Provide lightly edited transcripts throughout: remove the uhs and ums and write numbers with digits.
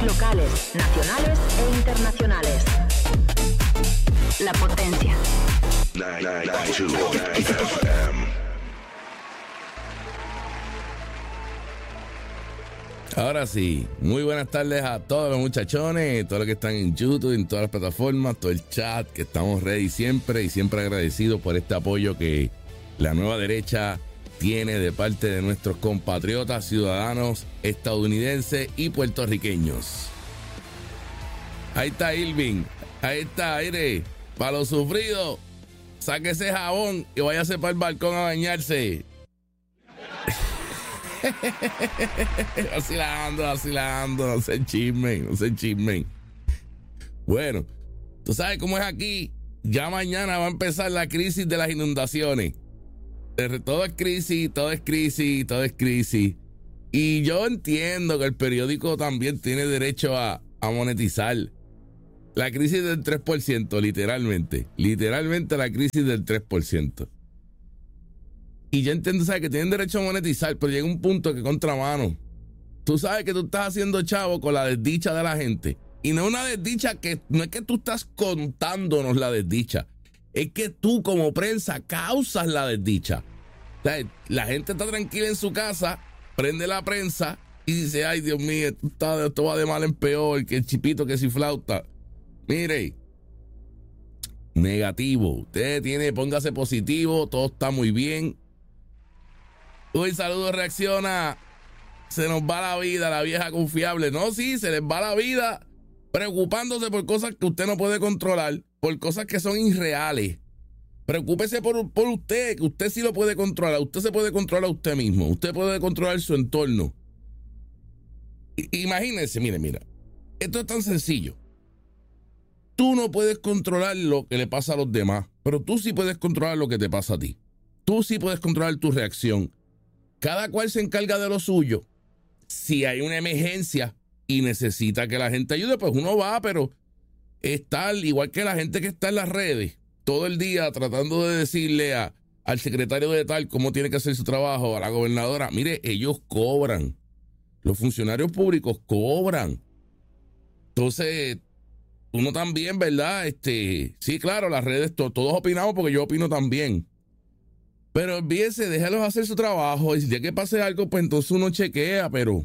Noticias locales, nacionales e internacionales. La Potencia. 992 FM. Ahora sí, muy buenas tardes a todos los muchachones, todos los que están en YouTube, en todas las plataformas, todo el chat, que estamos ready siempre y siempre agradecidos por este apoyo que la nueva derecha tiene de parte de nuestros compatriotas, ciudadanos estadounidenses y puertorriqueños. Ahí está Irving, ahí está Aire, para los sufridos, sáquese jabón y váyase para el balcón a bañarse. vacilando, no se chismen. Bueno, tú sabes cómo es aquí. Ya mañana va a empezar la crisis de las inundaciones. Todo es crisis. Y yo entiendo que el periódico también tiene derecho a monetizar. La crisis del 3%, literalmente la crisis del 3%. Y yo entiendo, ¿sabes? Que tienen derecho a monetizar, pero llega un punto que contramano. Tú sabes que tú estás haciendo chavo con la desdicha de la gente. Y no es una desdicha que no es que tú estás contándonos la desdicha. Es que tú como prensa causas la desdicha. O sea, la gente está tranquila en su casa, prende la prensa y dice, ay Dios mío, esto va de mal en peor, que el chipito, que si flauta. Mire, negativo. Usted póngase positivo, todo está muy bien. Uy, saludos, reacciona. Se nos va la vida, la vieja confiable. No, sí, se les va la vida preocupándose por cosas que usted no puede controlar, por cosas que son irreales. Preocúpese por usted, que usted sí lo puede controlar. Usted se puede controlar a usted mismo. Usted puede controlar su entorno. Imagínense, mira. Esto es tan sencillo. Tú no puedes controlar lo que le pasa a los demás, pero tú sí puedes controlar lo que te pasa a ti. Tú sí puedes controlar tu reacción. Cada cual se encarga de lo suyo. Si hay una emergencia y necesita que la gente ayude, pues uno va, pero está igual que la gente que está en las redes, todo el día tratando de decirle al secretario de tal cómo tiene que hacer su trabajo, a la gobernadora. Mire, ellos cobran. Los funcionarios públicos cobran. Entonces, uno también, ¿verdad? Sí, claro, las redes, todos opinamos porque yo opino también. Pero olvídese, déjalos hacer su trabajo. Y si tiene que pase algo, pues entonces uno chequea, pero...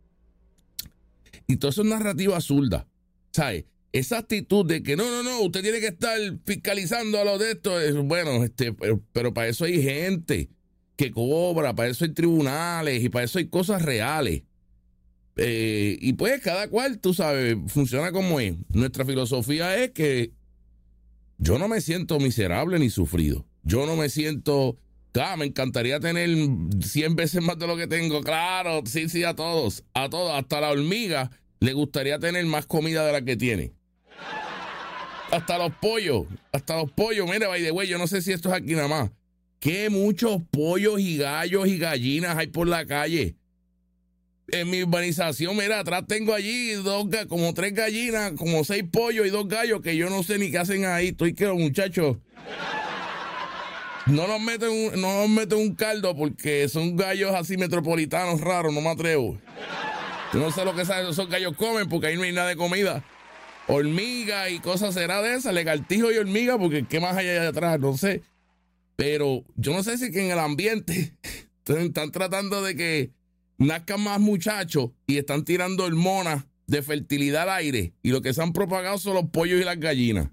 Y todo eso es narrativa absurda. ¿Sabes? Esa actitud de que no, usted tiene que estar fiscalizando a los de esto. Bueno, pero para eso hay gente que cobra, para eso hay tribunales y para eso hay cosas reales. Y pues cada cual, tú sabes, funciona como es. Nuestra filosofía es que yo no me siento miserable ni sufrido. Yo no me siento... Claro, me encantaría tener 100 veces más de lo que tengo. Claro, sí, a todos. Hasta la hormiga le gustaría tener más comida de la que tiene. Hasta los pollos. Mira, by the way, yo no sé si esto es aquí nada más. Qué muchos pollos y gallos y gallinas hay por la calle. En mi urbanización, mira, atrás tengo allí como 3 gallinas, como 6 pollos y 2 gallos que yo no sé ni qué hacen ahí. Estoy que los muchachos... No los meto en un caldo porque son gallos así metropolitanos raros, no me atrevo. Yo no sé lo que esos gallos comen porque ahí no hay nada de comida. Hormiga y cosas será de esas, lagartijo y hormiga, porque ¿qué más hay allá atrás? No sé. Pero yo no sé si que en el ambiente están tratando de que nazcan más muchachos y están tirando hormonas de fertilidad al aire y lo que se han propagado son los pollos y las gallinas.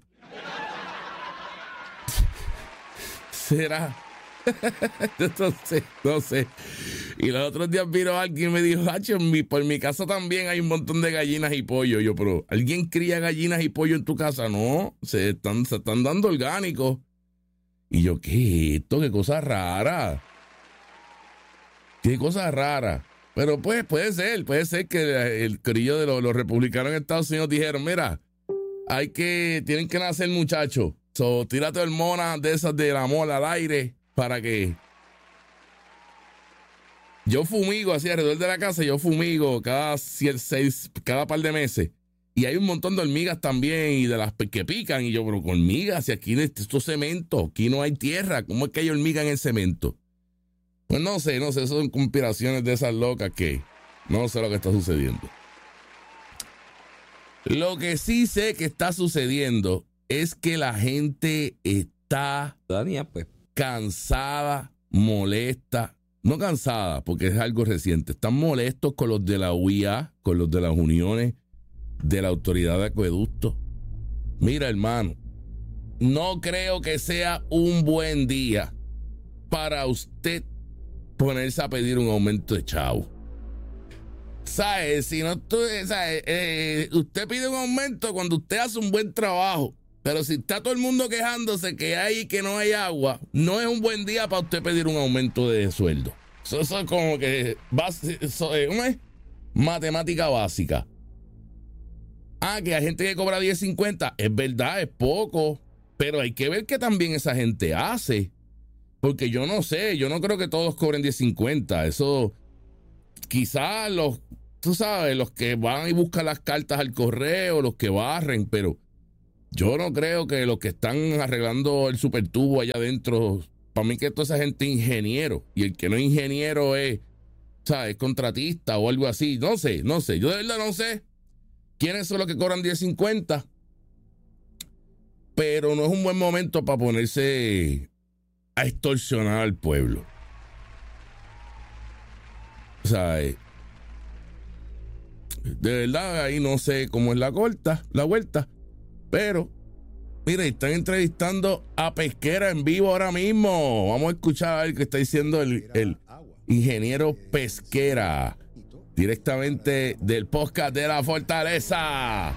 ¿Será? No sé. Y los otros días vino alguien y me dijo, por mi casa también hay un montón de gallinas y pollo. Yo, pero ¿alguien cría gallinas y pollo en tu casa? No, se están dando orgánicos. Y yo, ¿qué es esto? ¿Qué cosa rara? Pero pues puede ser que el corillo de los republicanos en Estados Unidos dijeron, mira, tienen que nacer muchachos. Tírate hormonas de esas del amor al aire para que... Yo fumigo así alrededor de la casa, cada par de meses. Y hay un montón de hormigas también y de las que pican. Y yo, pero hormigas, si aquí esto es cemento, aquí no hay tierra, ¿cómo es que hay hormigas en el cemento? Pues no sé, son conspiraciones de esas locas que no sé lo que está sucediendo. Lo que sí sé que está sucediendo es que la gente está Pues. cansada, molesta. No cansada, porque es algo reciente. Están molestos con los de la UIA, con los de las uniones de la Autoridad de Acueducto. Mira, hermano, no creo que sea un buen día para usted ponerse a pedir un aumento de chavo. ¿Sabes? Si no, usted pide un aumento cuando usted hace un buen trabajo. Pero si está todo el mundo quejándose que no hay agua, no es un buen día para usted pedir un aumento de sueldo. Eso es como que ¿cómo es? Matemática básica. Que hay gente que cobra 10.50. Es verdad, es poco. Pero hay que ver qué también esa gente hace. Porque yo no sé, yo no creo que todos cobren 10.50. Eso, quizás tú sabes, los que van y buscan las cartas al correo, los que barren, pero yo no creo que los que están arreglando el supertubo allá adentro, para mí que toda esa gente es ingeniero, y el que no es ingeniero es, ¿sabes?, contratista o algo así. No sé, yo de verdad no sé quiénes son los que cobran 10.50, pero no es un buen momento para ponerse a extorsionar al pueblo. ¿Sabes? De verdad, ahí no sé cómo es la vuelta. Pero, mire, están entrevistando a Pesquera en vivo ahora mismo. Vamos a escuchar a ver qué está diciendo el ingeniero Pesquera, directamente del podcast de La Fortaleza.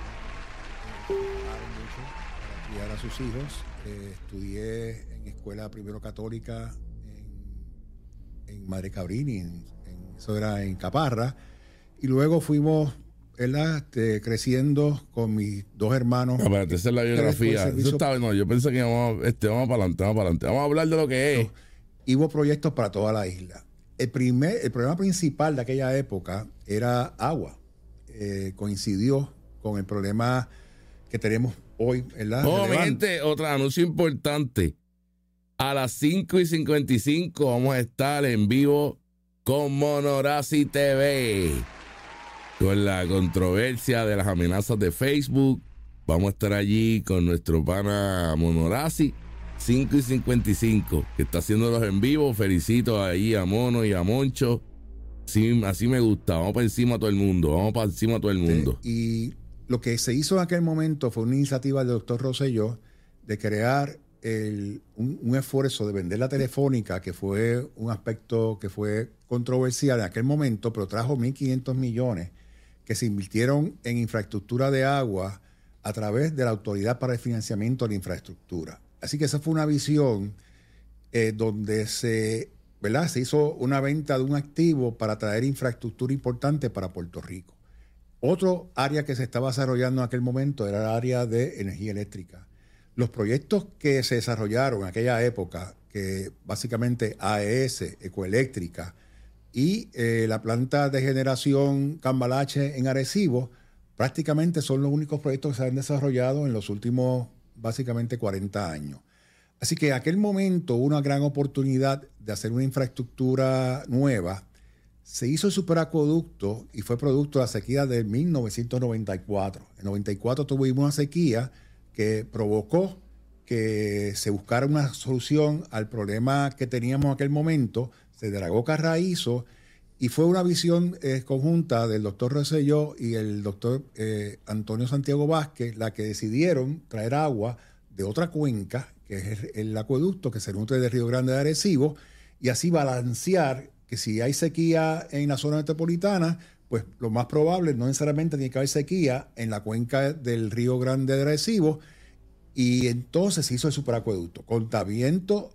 Para criar a sus hijos. Estudié en escuela primero católica en Madre Cabrini, eso era en Caparra, y luego fuimos, ¿verdad?, creciendo con mis dos hermanos. Espérate, esa es la biografía. Yo pensé que vamos para adelante. Vamos a hablar de lo que es. Y hubo proyectos para toda la isla. El problema principal de aquella época era agua. Coincidió con el problema que tenemos hoy, ¿verdad? Mi gente, otro anuncio importante. A las 5:55 vamos a estar en vivo con Monorazzi TV. Con la controversia de las amenazas de Facebook. Vamos a estar allí con nuestro pana Monorazzi, 5:55, que está haciéndolos en vivo. Felicito ahí a Mono y a Moncho. Sí, así me gusta. Vamos para encima a todo el mundo. Y lo que se hizo en aquel momento fue una iniciativa del doctor Rosselló de crear un esfuerzo de vender la telefónica, que fue un aspecto que fue controversial en aquel momento, pero trajo 1.500 millones que se invirtieron en infraestructura de agua a través de la Autoridad para el Financiamiento de la Infraestructura. Así que esa fue una visión donde se hizo una venta de un activo para traer infraestructura importante para Puerto Rico. Otro área que se estaba desarrollando en aquel momento era el área de energía eléctrica. Los proyectos que se desarrollaron en aquella época, que básicamente AES, Ecoeléctrica, y la planta de generación Cambalache en Arecibo, prácticamente son los únicos proyectos que se han desarrollado en los últimos básicamente 40 años. Así que en aquel momento hubo una gran oportunidad de hacer una infraestructura nueva. Se hizo el superacueducto y fue producto de la sequía de 1994. En 94 tuvimos una sequía que provocó que se buscara una solución al problema que teníamos en aquel momento. Se dragó Carraízo y fue una visión conjunta del doctor Rosselló y el doctor Antonio Santiago Vázquez la que decidieron traer agua de otra cuenca, que es el acueducto que se nutre del Río Grande de Arecibo, y así balancear que si hay sequía en la zona metropolitana, pues lo más probable no necesariamente tiene que haber sequía en la cuenca del Río Grande de Arecibo, y entonces se hizo el superacueducto. Contra viento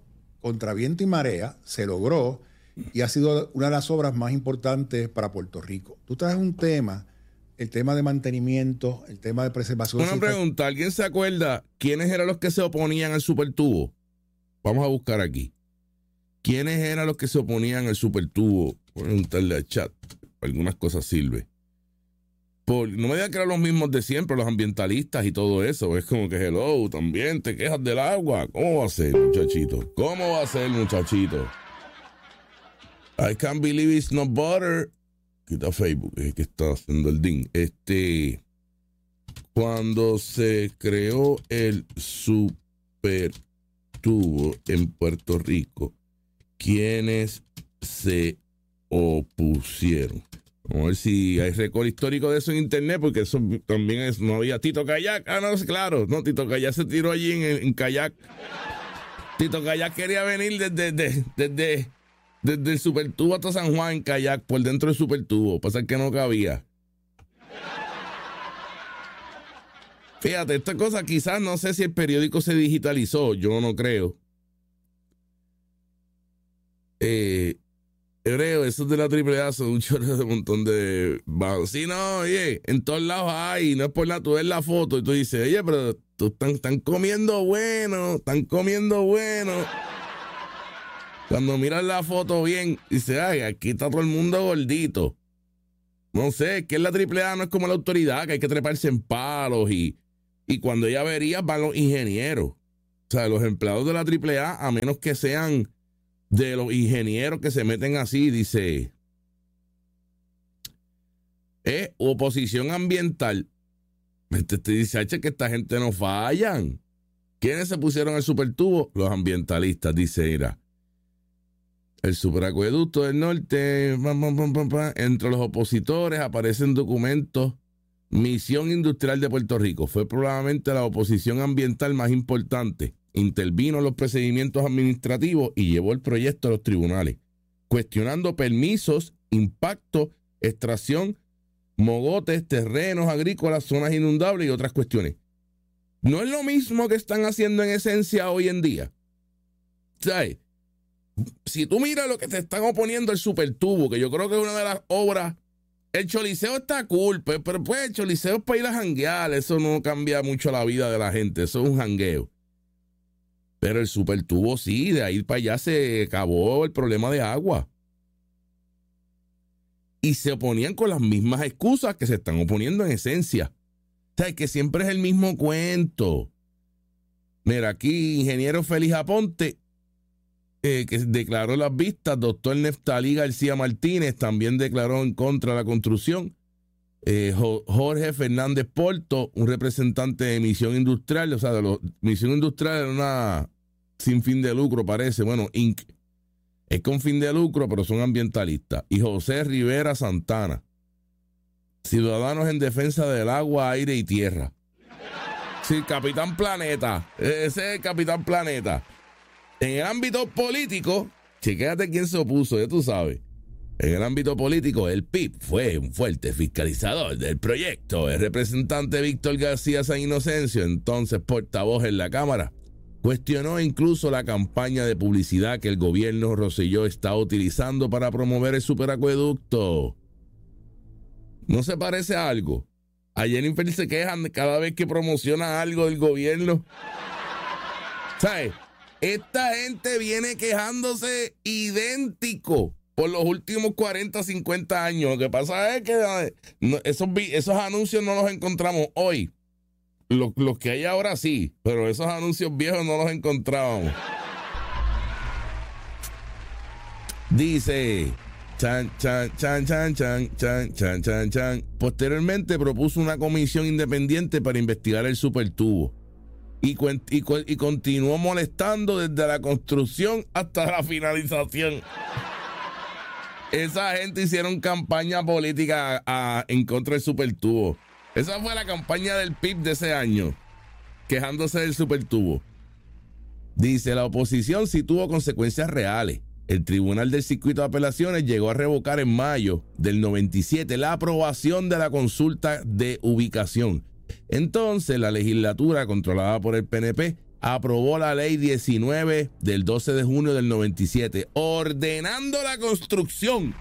y marea se logró, y ha sido una de las obras más importantes para Puerto Rico. Tú traes un tema, el tema de mantenimiento, el tema de preservación. Una pregunta, ¿alguien se acuerda quiénes eran los que se oponían al supertubo? Vamos a buscar aquí. ¿Quiénes eran los que se oponían al supertubo? Voy a preguntarle al chat. Algunas cosas sirven. No me digan que eran los mismos de siempre, los ambientalistas y todo eso. Es como que, hello, también te quejas del agua. ¿Cómo va a ser, muchachito? I can't believe it's not butter. Quita Facebook, es que está haciendo el ding. Cuando se creó el supertubo en Puerto Rico, ¿quiénes se opusieron? Vamos a ver si hay récord histórico de eso en internet, porque eso también es, no había Tito Kayak. Ah, no, claro, no, Tito Kayak se tiró allí en kayak. Tito Kayak quería venir desde el supertubo hasta San Juan en kayak, por dentro del supertubo, pasa que no cabía. Fíjate, esta cosa quizás no sé si el periódico se digitalizó, yo no creo. Creo, esos de la AAA son un chorro de un montón de... Sí, no, oye, en todos lados hay, no es por nada, tú ves la foto y tú dices, oye, pero tú están comiendo bueno, están comiendo bueno. Cuando miras la foto bien, dices, ay, aquí está todo el mundo gordito. No sé, es que en la AAA no es como la autoridad, que hay que treparse en palos y cuando ella vería van los ingenieros. O sea, los empleados de la AAA, a menos que sean de los ingenieros que se meten así, dice, oposición ambiental. Te dice, que esta gente no fallan. ¿Quiénes se pusieron el supertubo? Los ambientalistas, dice, mira. El superacueducto del norte, entre los opositores aparecen documentos. Misión Industrial de Puerto Rico fue probablemente la oposición ambiental más importante. Intervino en los procedimientos administrativos y llevó el proyecto a los tribunales, cuestionando permisos, impacto, extracción, mogotes, terrenos agrícolas, zonas inundables y otras cuestiones. No es lo mismo que están haciendo en esencia hoy en día. ¿Sabes? Si tú miras lo que te están oponiendo el supertubo, que yo creo que es una de las obras, el choliseo está cool, pero pues el choliseo es para ir a janguear, eso no cambia mucho la vida de la gente, eso es un jangueo. Pero el supertubo sí, de ahí para allá se acabó el problema de agua. Y se oponían con las mismas excusas que se están oponiendo en esencia. O sea, que siempre es el mismo cuento. Mira, aquí ingeniero Félix Aponte, que declaró las vistas, doctor Neftalí García Martínez también declaró en contra de la construcción. Jorge Fernández Porto, un representante de Misión Industrial, o sea, Misión Industrial era una sin fin de lucro, parece, bueno, Inc. Es con fin de lucro, pero son ambientalistas. Y José Rivera Santana, Ciudadanos en Defensa del Agua, Aire y Tierra. Sí, Capitán Planeta, ese es el Capitán Planeta. En el ámbito político, chequéate quién se opuso, ya tú sabes. En el ámbito político, el PIB fue un fuerte fiscalizador del proyecto. El representante Víctor García San Inocencio, entonces portavoz en la Cámara, cuestionó incluso la campaña de publicidad que el gobierno Rosselló está utilizando para promover el superacueducto. ¿No se parece a algo? A Jennifer se quejan cada vez que promociona algo del gobierno. ¿Sabes? Esta gente viene quejándose idéntico por los últimos 40, 50 años. Lo que pasa es que esos anuncios no los encontramos hoy. Los que hay ahora sí, pero esos anuncios viejos no los encontrábamos. Dice, chan. Posteriormente propuso una comisión independiente para investigar el supertubo. Y continuó molestando desde la construcción hasta la finalización. Esa gente hicieron campaña política en contra del supertubo. Esa fue la campaña del PIB de ese año, quejándose del supertubo. Dice, la oposición sí tuvo consecuencias reales. El Tribunal del Circuito de Apelaciones llegó a revocar en mayo del 97 la aprobación de la consulta de ubicación. Entonces, la legislatura, controlada por el PNP, aprobó la ley 19 del 12 de junio del 97, ordenando la construcción.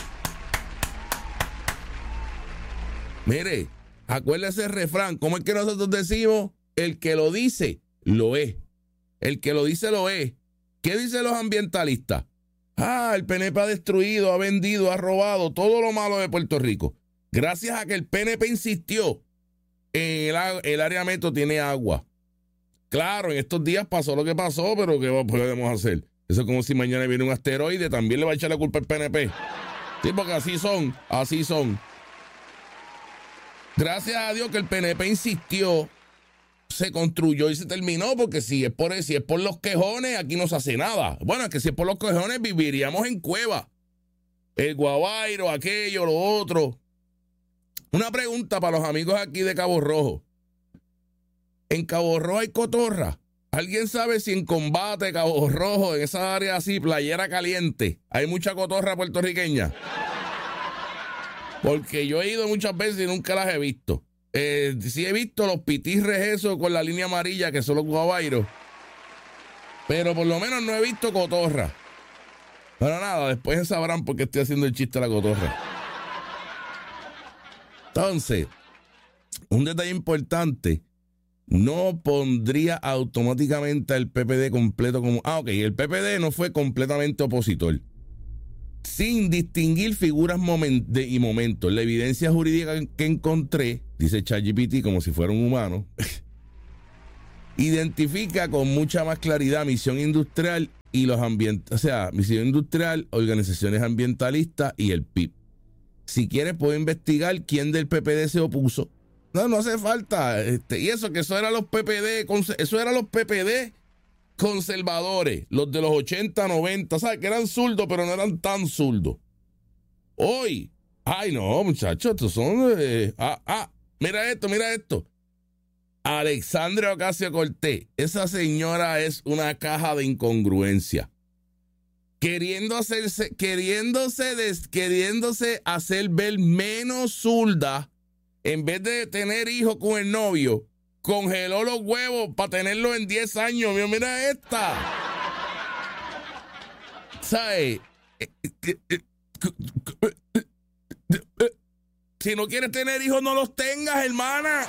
Mire, acuérdese el refrán, ¿cómo es que nosotros decimos? El que lo dice, lo es. El que lo dice, lo es. ¿Qué dicen los ambientalistas? El PNP ha destruido, ha vendido, ha robado todo lo malo de Puerto Rico. Gracias a que el PNP insistió. El área metro tiene agua. Claro, en estos días pasó lo que pasó, pero ¿qué podemos hacer? Eso es como si mañana viene un asteroide, también le va a echar la culpa al PNP. Sí, porque así son. Gracias a Dios que el PNP insistió, se construyó y se terminó, porque si es por los quejones, aquí no se hace nada. Bueno, es que si es por los quejones, viviríamos en cueva. El guabairo, aquello, lo otro. Una pregunta para los amigos aquí de Cabo Rojo. ¿En Cabo Rojo hay cotorra? ¿Alguien sabe si en Combate, Cabo Rojo, en esa área así, playera caliente, hay mucha cotorra puertorriqueña? Porque yo he ido muchas veces y nunca las he visto. Sí he visto los pitirres esos con la línea amarilla, que son los guabairos. Pero por lo menos no he visto cotorra. Pero nada, después sabrán por qué estoy haciendo el chiste de la cotorra. Entonces, un detalle importante, no pondría automáticamente al PPD completo como... ok, el PPD no fue completamente opositor. Sin distinguir figuras y momentos. La evidencia jurídica que encontré, dice ChatGPT como si fuera un humano, identifica con mucha más claridad misión industrial y los ambientes, o sea, misión industrial, organizaciones ambientalistas y el PIB. Si quieres puedo investigar quién del PPD se opuso. No hace falta. Y eso eran los PPD, eso eran los PPD conservadores, los de los 80, 90, ¿sabes? Que eran zurdos, pero no eran tan zurdos. Hoy, ay no, muchachos, estos son... mira esto. Alexandria Ocasio-Cortez, esa señora es una caja de incongruencia. Queriéndose hacer ver menos zurda, en vez de tener hijos con el novio, congeló los huevos para tenerlos en 10 años. Mira esta. ¿Sabes? Si no quieres tener hijos, no los tengas, hermana.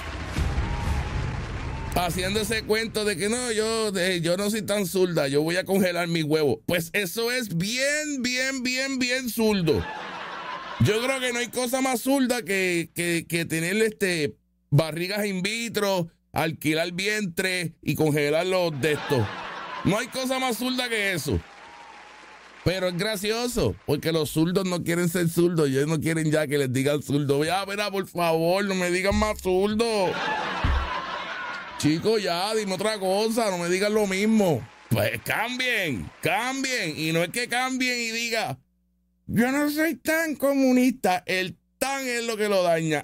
Haciendo ese cuento de que no, yo no soy tan zurda, yo voy a congelar mis huevos. Pues eso es bien zurdo. Yo creo que no hay cosa más zurda que tener barrigas in vitro, alquilar vientre y congelar los de estos. No hay cosa más zurda que eso. Pero es gracioso, porque los zurdos no quieren ser zurdos, ellos no quieren ya que les digan zurdo. Ya, verá, por favor, no me digan más zurdo. Chicos, ya, dime otra cosa, no me digan lo mismo. Pues cambien. Y no es que cambien y diga, yo no soy tan comunista. El tan es lo que lo daña.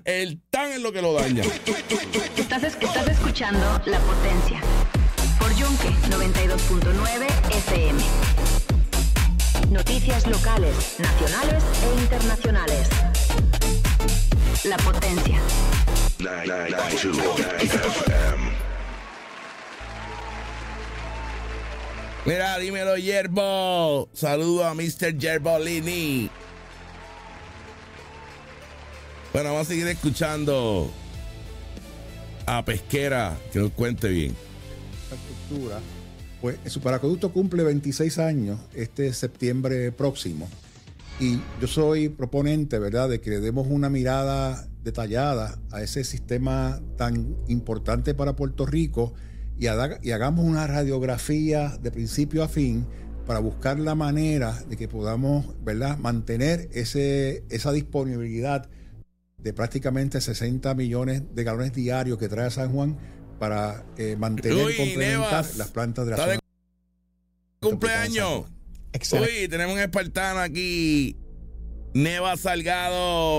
Estás escuchando La Potencia por Yunque 92.9 FM. Noticias locales, nacionales e internacionales. La Potencia. 992 FM. Mira, dímelo, Yerbo. Saludo a Mr. Yerbolini. Bueno, vamos a seguir escuchando a Pesquera, que nos cuente bien. Infraestructura. Pues el superacueducto cumple 26 años este septiembre próximo. Y yo soy proponente, ¿verdad?, de que le demos una mirada detallada a ese sistema tan importante para Puerto Rico y hagamos una radiografía de principio a fin para buscar la manera de que podamos, ¿verdad?, mantener esa disponibilidad de prácticamente 60 millones de galones diarios que trae San Juan para mantener y complementar las plantas de la zona. ¡Cumpleaños! Excelente. Uy, tenemos un espartano aquí. Neva Salgado.